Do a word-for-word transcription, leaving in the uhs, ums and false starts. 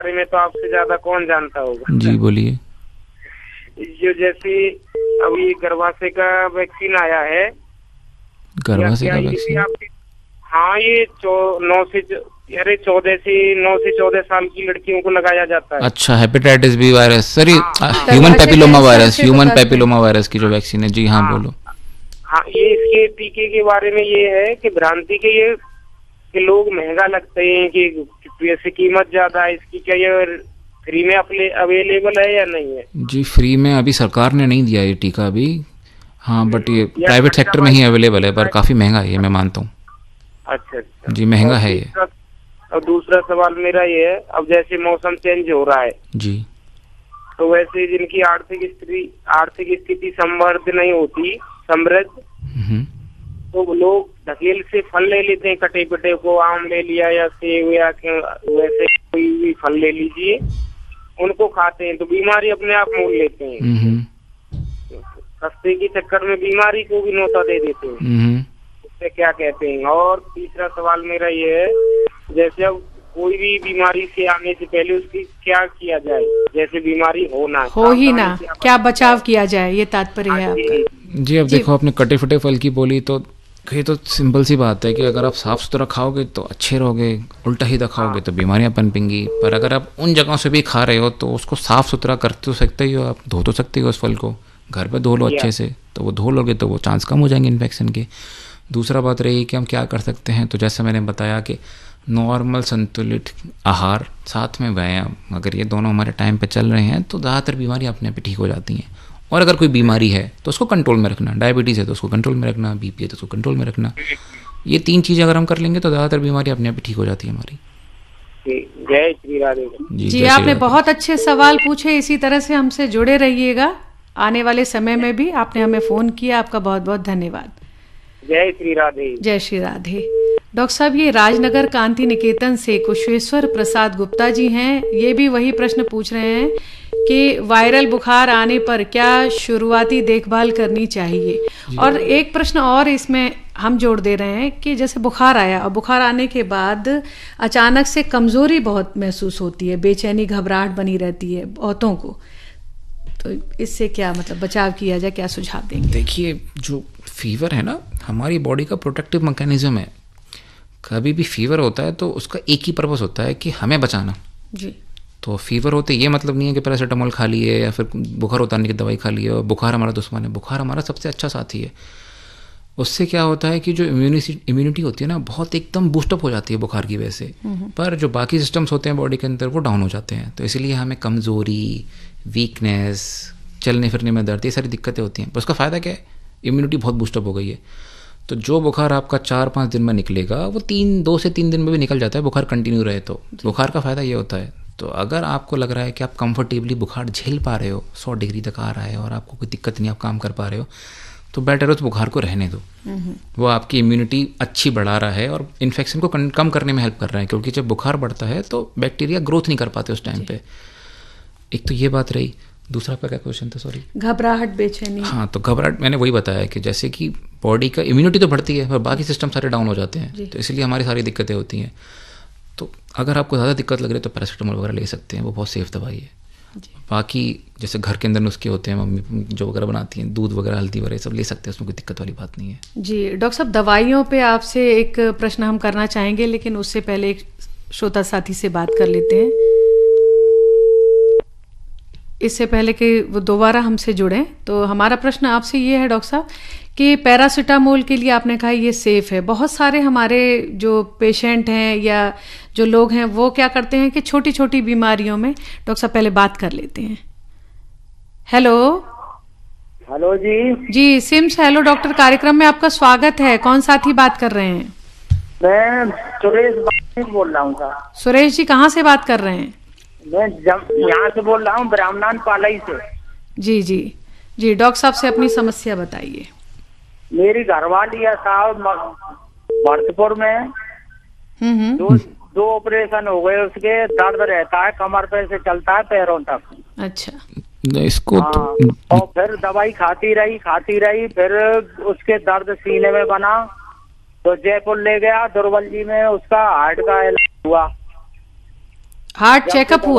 बारे में तो आपसे ज्यादा कौन जानता होगा। जी बोलिए। जो जैसे अभी गर्भाशय का वैक्सीन आया है, गर्भाशय का वैक्सीन? हाँ, ये नौ से अरे चौदह से नौ से चौदह साल की लड़कियों को लगाया जाता है। अच्छा, hepatitis B virus, sorry human papilloma virus, human papilloma virus की जो वैक्सीन है। जी हाँ, हाँ बोलो। हाँ, ये इसके टीके के बारे में ये है कि भ्रांति के ये कि लोग महंगा लगते हैं कि वैसे कीमत ज्यादा है इसकी, क्या ये फ्री में अवेलेबल है या नहीं है? जी फ्री में अभी सरकार ने नहीं दिया ये टीका अभी, हाँ, बट ये प्राइवेट सेक्टर में ही अवेलेबल है, पर काफी महंगा है ये, मैं मानता हूँ। अच्छा अच्छा जी, महंगा है ये। और दूसरा सवाल मेरा ये है, अब जैसे मौसम चेंज हो रहा है जी, तो वैसे जिनकी आर्थिक स्थिति आर्थिक स्थिति समृद्ध नहीं होती समृद्ध तो लोग ढकेल से फल ले लेते हैं, कटे पिटे को, आम ले लिया या सेब या वैसे कोई भी फल ले लीजिए, उनको खाते हैं तो बीमारी अपने आप मोल लेते हैं। सस्ते के चक्कर में बीमारी को भी नौता दे देते हैं। उससे क्या कहते हैं? और तीसरा सवाल मेरा ये है, जैसे अब कोई भी बीमारी से आने से पहले उसकी क्या किया जाए, जैसे बीमारी हो ना हो ही ना, क्या बचाव किया जाए, ये तात्पर्य है आपका। जी, अब देखो आपने कटे फटे फल की बोली, तो ये तो सिंपल सी बात है कि अगर आप साफ सुथरा खाओगे तो अच्छे रहोगे, उल्टा ही खाओगे तो बीमारियां पनपेंगी। पर अगर आप उन जगहों से भी खा रहे हो तो उसको साफ सुथरा कर तो सकते ही हो, आप धो तो सकते हो उस फल को, घर पे धो लो अच्छे से, तो वो धो लोगे तो वो चांस कम हो जाएंगे इन्फेक्शन के। दूसरा बात रही कि हम क्या कर सकते हैं, तो जैसे मैंने बताया कि नॉर्मल संतुलित आहार साथ में व्यायाम, अगर ये दोनों हमारे टाइम पे चल रहे हैं तो ज़्यादातर बीमारियां अपने आप ठीक हो जाती हैं। और अगर कोई बीमारी है तो उसको कंट्रोल में रखना, डायबिटीज़ है तो उसको कंट्रोल में रखना, बीपी है तो उसको कंट्रोल में रखना, ये तीन चीज़ें अगर हम कर लेंगे तो ज़्यादातर बीमारी अपने आप ठीक हो जाती है हमारी। जय श्री राधे। जी, जी आपने बहुत अच्छे सवाल पूछे, इसी तरह से हमसे जुड़े रहिएगा आने वाले समय में भी। आपने हमें फ़ोन किया, आपका बहुत बहुत धन्यवाद। जय श्री राधे। जय श्री राधे। डॉक्टर साहब, ये राजनगर कांति निकेतन से कुशेश्वर प्रसाद गुप्ता जी हैं, ये भी वही प्रश्न पूछ रहे हैं कि वायरल बुखार आने पर क्या शुरुआती देखभाल करनी चाहिए। और एक प्रश्न और इसमें हम जोड़ दे रहे हैं कि जैसे बुखार आया और बुखार आने के बाद अचानक से कमजोरी बहुत महसूस होती है, बेचैनी घबराहट बनी रहती है बहुतों को, तो इससे क्या मतलब बचाव किया जाए, क्या सुझाव देंगे? देखिए, जो फीवर है ना, हमारी बॉडी का प्रोटेक्टिव मैकेनिज्म है। कभी भी फीवर होता है तो उसका एक ही पर्पस होता है कि हमें बचाना। जी। तो फीवर होते ये मतलब नहीं है कि पैरासीटामोल खा लिए या फिर बुखार उतारने की दवाई खा ली और बुखार हमारा दुश्मन है। बुखार हमारा सबसे अच्छा साथी है। उससे क्या होता है कि जो इम्यूनिटी इम्यूनिटी होती है ना, बहुत एकदम बूस्टअप हो जाती है बुखार की वजह से, पर जो बाकी सिस्टम्स होते हैं बॉडी के अंदर वो डाउन हो जाते हैं। तो इसलिए हमें कमज़ोरी, वीकनेस, चलने फिरने में दर्द, ये सारी दिक्कतें होती हैं। पर उसका फ़ायदा क्या है? इम्यूनिटी बहुत बूस्टअप हो गई है। तो जो बुखार आपका चार पाँच दिन में निकलेगा वो तीन दो से तीन दिन में भी निकल जाता है, बुखार कंटिन्यू रहे तो। बुखार का फ़ायदा ये होता है। तो अगर आपको लग रहा है कि आप कंफर्टेबली बुखार झेल पा रहे हो, सौ डिग्री तक आ रहा है और आपको कोई दिक्कत नहीं, आप काम कर पा रहे हो, तो बेटर है उस बुखार को रहने दो। वो आपकी इम्यूनिटी अच्छी बढ़ा रहा है और इन्फेक्शन को कम करने में हेल्प कर रहा है, क्योंकि जब बुखार बढ़ता है तो बैक्टीरिया ग्रोथ नहीं कर पाते उस टाइम पे। एक तो ये बात रही। दूसरा आपका क्या क्वेश्चन था? सॉरी। घबराहट, बेचैनी। हाँ, तो घबराहट मैंने वही बताया कि जैसे कि बॉडी का इम्यूनिटी तो बढ़ती है पर बाकी सिस्टम सारे डाउन हो जाते हैं, तो इसलिए हमारी सारी दिक्कतें होती हैं। तो अगर आपको ज़्यादा दिक्कत लग रही है तो पैरासीटामोल वगैरह ले सकते हैं, वो बहुत सेफ दवाई है। बाकी जैसे घर के अंदर नुस्खे होते हैं, मम्मी जो वगैरह बनाती हैं, दूध वगैरह, हल्दी वगैरह, सब ले सकते हैं, उसमें कोई दिक्कत वाली बात नहीं है। जी डॉक्टर साहब, दवाइयों पे आपसे एक प्रश्न हम करना चाहेंगे, लेकिन उससे पहले एक श्रोता साथी से बात कर लेते हैं, इससे पहले कि वो दोबारा हमसे जुड़ें। तो हमारा प्रश्न आपसे ये है डॉक्टर साहब कि पैरासीटामोल के लिए आपने कहा ये सेफ़ है। बहुत सारे हमारे जो पेशेंट हैं या जो लोग हैं वो क्या करते हैं कि छोटी छोटी बीमारियों में, डॉक्टर साहब पहले बात कर लेते हैं। हेलो। हेलो जी। जी, सिम्स हेलो डॉक्टर कार्यक्रम में आपका स्वागत है। कौन साथी बात कर रहे हैं? मैं सुरेश बोल रहा हूँ सर। सुरेश जी, कहाँ से बात कर रहे हैं? मैं यहाँ से बोल रहा हूँ, ब्राह्मणान पालाई से। जी जी जी, डॉक्टर साहब से अपनी समस्या बताइए। मेरी घरवाली है साहब, भरतपुर में। हम्म दो दो ऑपरेशन हो गए, उसके दर्द रहता है कमर पे से चलता है पैरों तक। अच्छा। इसको हाँ, तो... और फिर दवाई खाती रही खाती रही फिर उसके दर्द सीने में बना तो जयपुर ले गया, दुर्बल जी में उसका हार्ट का इलाज हुआ। हार्ट चेकअप हुआ?